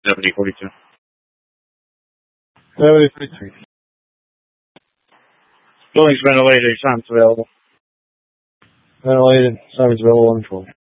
7042. 7042. Building's ventilated, time's available. Ventilated, simon's available on 12.